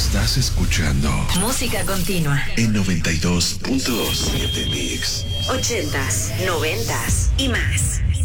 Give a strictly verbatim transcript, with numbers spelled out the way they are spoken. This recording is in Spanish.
Estás escuchando Música Continua en noventa y dos punto siete Mix. Ochentas, noventas y más.